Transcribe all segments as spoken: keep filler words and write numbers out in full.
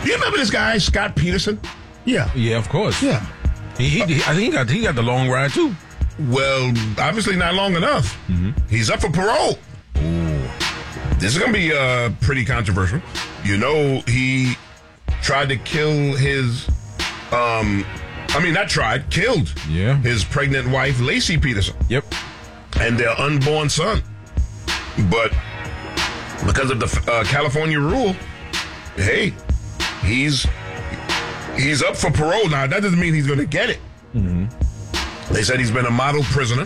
You remember this guy, Scott Peterson? Yeah. Yeah, of course. Yeah. He, he, he I think he got he got the long ride too. Well, obviously not long enough. Mm-hmm. He's up for parole. Ooh. This is going to be uh, pretty controversial. You know, he tried to kill his, um, I mean, not tried, killed yeah. his pregnant wife, Lacey Peterson. Yep. And their unborn son. But because of the uh, California rule, hey, he's he's up for parole now. That doesn't mean he's going to get it. Mm-hmm. They said he's been a model prisoner,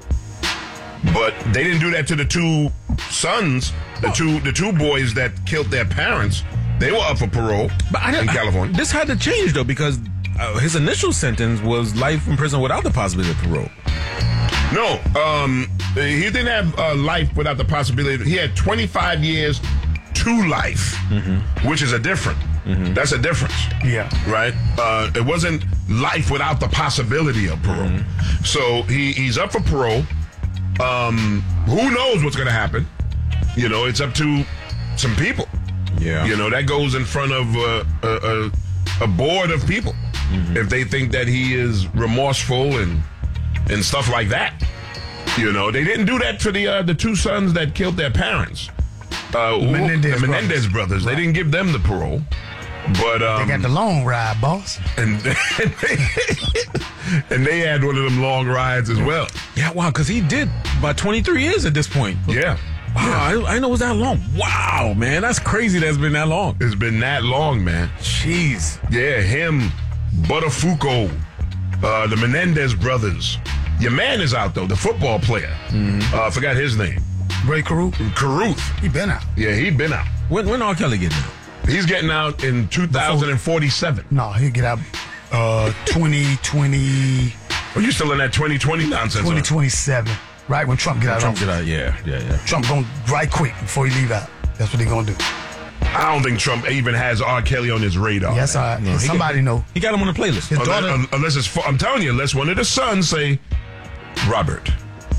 but they didn't do that to the two sons, the two the two boys that killed their parents. They were up for parole but I, in I, California. This had to change though because uh, his initial sentence was life in prison without the possibility of parole. No, um, he didn't have uh, life without the possibility. He had twenty-five years to life, mm-hmm. which is a different. Mm-hmm. That's a difference. Yeah. Right? Uh, it wasn't life without the possibility of parole. Mm-hmm. So he, he's up for parole. Um, who knows what's going to happen? You know, it's up to some people. Yeah. You know, that goes in front of uh, a, a, a board of people. Mm-hmm. If they think that he is remorseful and and stuff like that. You know, they didn't do that to the uh, the two sons that killed their parents. Uh, Menendez the Menendez brothers. brothers. Right. They didn't give them the parole. But um, they got the long ride, boss. And, and, they, and they had one of them long rides as well. Yeah, wow, because he did about twenty-three years at this point. Yeah. Wow, yeah. I, I didn't know it was that long. Wow, man, that's crazy that it's been that long. It's been that long, man. Jeez. Yeah, him, Buttafuoco, uh, the Menendez brothers. Your man is out, though, the football player. Mm-hmm. Uh, I forgot his name. Ray Caruth? Caruth. He been out. Yeah, he been out. When when R. Kelly getting out? He's getting out in two thousand forty-seven. No, he'll get out uh, twenty twenty. Are you still in that twenty twenty nonsense? twenty twenty-seven. Right when Trump get out. Trump get out, yeah, yeah, yeah. Trump going right quick before he leave out. That's what he gonna do. I don't think Trump even has R. Kelly on his radar. Yes, I. No, somebody got, know. He got him on the playlist. His unless, daughter, unless it's, I'm telling you, unless one of the sons say, Robert,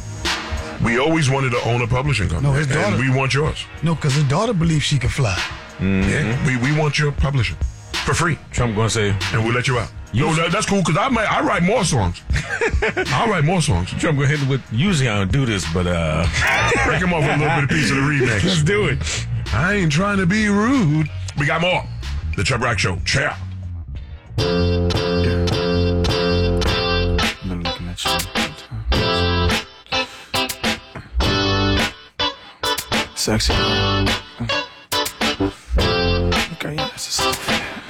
we always wanted to own a publishing company. No, his daughter. And we want yours. No, because his daughter believes she can fly. Mm-hmm. Yeah, we, we want your publishing for free. Trump gonna say, and we'll let you out. No, that, that's cool because I might, I write more songs. I'll write more songs. Trump gonna hit it with. Usually I don't do this, but uh, break him off with a little bit of piece of the remix. Let's do it. I ain't trying to be rude. We got more. The Chubb Rock Show. Chair. Been looking at you. Sexy. Okay, yeah, that's a